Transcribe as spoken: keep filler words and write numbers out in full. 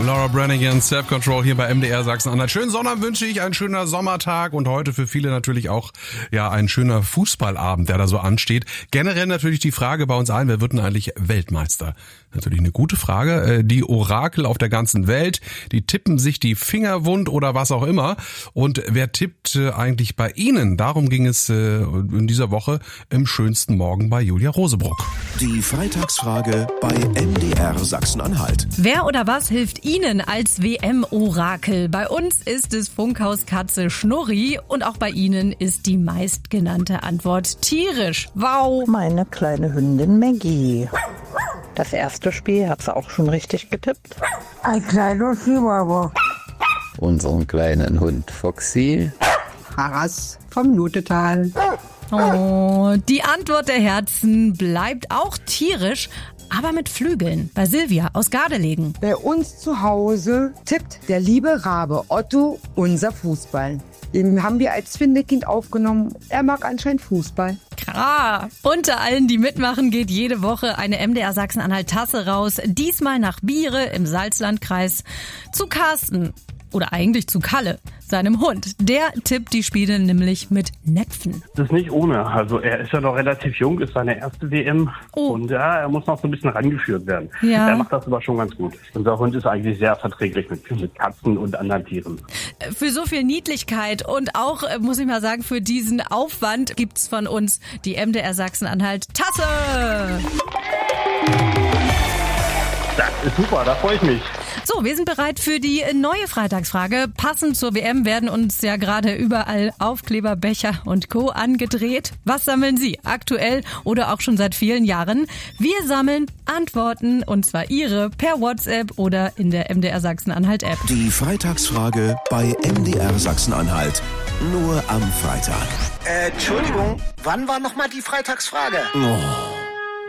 Laura Branigan, Self-Control hier bei M D R Sachsen-Anhalt. Schönen Sonntag wünsche ich, ein schöner Sommertag und heute für viele natürlich auch ja ein schöner Fußballabend, der da so ansteht. Generell natürlich die Frage bei uns allen, wer wird denn eigentlich Weltmeister? Natürlich eine gute Frage. Die Orakel auf der ganzen Welt, die tippen sich die Finger wund oder was auch immer. Und wer tippt eigentlich bei Ihnen? Darum ging es in dieser Woche im schönsten Morgen bei Julia Rosebrock. Die Freitagsfrage bei M D R Sachsen-Anhalt. Wer oder was hilft Ihnen als W M-Orakel? Bei uns ist es Funkhauskatze Schnurri und auch bei Ihnen ist die meistgenannte Antwort tierisch. Wow! Meine kleine Hündin Maggie. Das erste Spiel hat sie auch schon richtig getippt. Ein kleiner Chihuahua. Unseren kleinen Hund Foxy. Haras vom Nutetal. Oh, die Antwort der Herzen bleibt auch tierisch, aber mit Flügeln. Bei Silvia aus Gardelegen. Bei uns zu Hause tippt der liebe Rabe Otto unser Fußball. Den haben wir als Findekind aufgenommen. Er mag anscheinend Fußball. Klar. Unter allen, die mitmachen, geht jede Woche eine M D R Sachsen-Anhalt Tasse raus. Diesmal nach Biere im Salzlandkreis zu Carsten. Oder eigentlich zu Kalle, seinem Hund. Der tippt die Spiele nämlich mit Näpfen. Das ist nicht ohne. Also er ist ja noch relativ jung, ist seine erste W M. Oh. Und ja, er muss noch so ein bisschen rangeführt werden. Ja. Er macht das aber schon ganz gut. Unser Hund ist eigentlich sehr verträglich mit, mit Katzen und anderen Tieren. Für so viel Niedlichkeit und auch, muss ich mal sagen, für diesen Aufwand gibt's von uns die M D R Sachsen-Anhalt Tasse. Das ist super, da freue ich mich. So, wir sind bereit für die neue Freitagsfrage. Passend zur W M werden uns ja gerade überall Aufkleber, Becher und Co. angedreht. Was sammeln Sie aktuell oder auch schon seit vielen Jahren? Wir sammeln Antworten und zwar Ihre per WhatsApp oder in der M D R Sachsen-Anhalt-App. Die Freitagsfrage bei M D R Sachsen-Anhalt. Nur am Freitag. Äh, Entschuldigung, wann war nochmal die Freitagsfrage? Oh.